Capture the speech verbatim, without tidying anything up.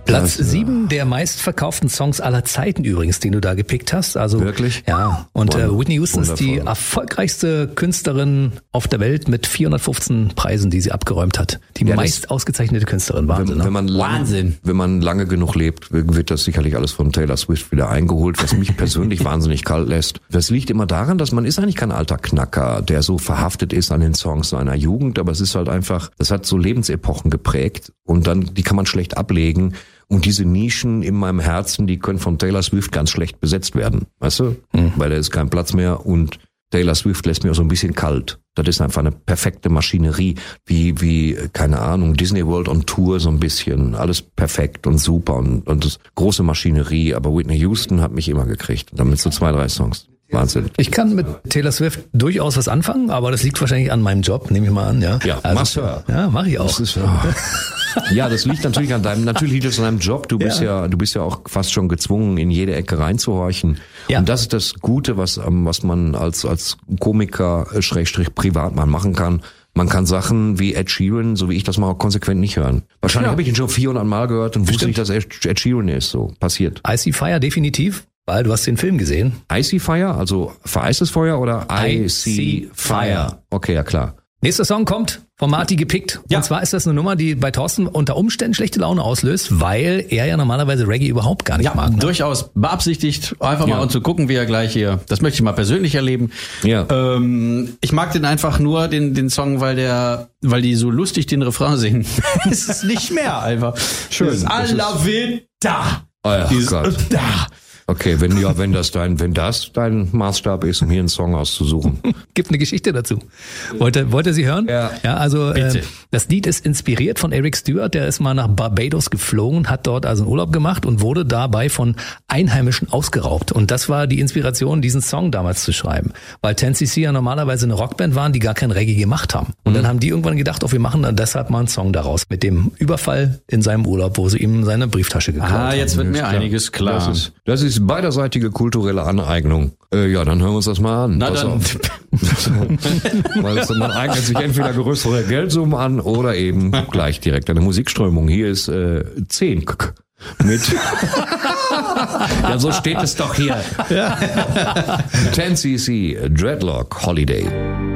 Platz sieben der meistverkauften Songs aller Zeiten übrigens, den du da gepickt hast. Also wirklich? Ja. Und äh, Whitney Houston Wundervoll. ist die erfolgreichste Künstlerin auf der Welt mit vierhundertfünfzehn Preisen, die sie abgeräumt hat. Die Ja, meist ausgezeichnete Künstlerin. Wahnsinn. Wenn, wenn, man lang, Wahnsinn. wenn man lange genug lebt, wird das sicherlich alles von Taylor Swift wieder eingeholt, was mich persönlich wahnsinnig kalt lässt. Das liegt immer daran, dass man ist eigentlich kein alter Knacker, der so verhaftet ist an den Songs seiner Jugend, aber es ist halt einfach, das hat so Lebensepochen geprägt und dann, die kann man schlecht ablegen. Und diese Nischen in meinem Herzen, die können von Taylor Swift ganz schlecht besetzt werden, weißt du? Mhm. Weil da ist kein Platz mehr und Taylor Swift lässt mir auch so ein bisschen kalt. Das ist einfach eine perfekte Maschinerie, wie, wie, keine Ahnung, Disney World on Tour so ein bisschen. Alles perfekt und super und, und das große Maschinerie. Aber Whitney Houston hat mich immer gekriegt. Damit so zwei, drei Songs. Wahnsinn. Ich kann mit Taylor Swift durchaus was anfangen, aber das liegt wahrscheinlich an meinem Job, nehme ich mal an. Ja, Ja, also, machst du. Ja, mache ich auch. Das ist, oh. Ja, das liegt natürlich an deinem, natürlich liegt es an deinem Job. Du bist ja. ja, du bist ja auch fast schon gezwungen, in jede Ecke reinzuhorchen. Ja. Und das ist das Gute, was, was man als, als Komiker, Schrägstrich, Privatmann machen kann. Man kann Sachen wie Ed Sheeran, so wie ich das mache, konsequent nicht hören. Wahrscheinlich Ja. habe ich ihn schon vierhundert Mal gehört und wusste Bestimmt. nicht, dass Ed Sheeran ist. So passiert. Icy Fire definitiv, weil du hast den Film gesehen. Icy Fire, also vereistes Feuer oder Icy Fire? Okay, ja klar. Nächster Song kommt von Marty gepickt. Ja. Und zwar ist das eine Nummer, die bei Thorsten unter Umständen schlechte Laune auslöst, weil er ja normalerweise Reggae überhaupt gar nicht Ja, mag. Ne? durchaus beabsichtigt, einfach Ja. mal um zu gucken, wie er gleich hier, das möchte ich mal persönlich erleben. Ja. Ähm, ich mag den einfach nur, den, den Song, weil der, weil die so lustig den Refrain singen. Es ist nicht mehr einfach. Schön. Das Das ist- Alla Vita. Oh ja, Dieses Gott. Da. Okay, wenn ja, wenn das dein, wenn das dein Maßstab ist, um hier einen Song auszusuchen. Gibt eine Geschichte dazu. Wollt, wollt ihr sie hören? Ja. Ja, also Bitte. äh, das Lied ist inspiriert von Eric Stewart, der ist mal nach Barbados geflogen, hat dort also einen Urlaub gemacht und wurde dabei von Einheimischen ausgeraubt. Und das war die Inspiration, diesen Song damals zu schreiben. Weil ten C C ja normalerweise eine Rockband waren, die gar kein Reggae gemacht haben. Und dann haben die irgendwann gedacht, oh, wir machen dann deshalb mal einen Song daraus. Mit dem Überfall in seinem Urlaub, wo sie ihm seine Brieftasche geklaut Ah, haben. jetzt wird mir Klar. einiges klar. Das ist, das ist beiderseitige kulturelle Aneignung. Äh, ja, dann hören wir uns das mal an. Na Pass dann. auf. Weil es, man eignet sich entweder größere Geldsummen an oder eben gleich direkt eine Musikströmung. Hier ist äh, zehn mit ja, so steht es doch hier. ten C C Dreadlock Holiday.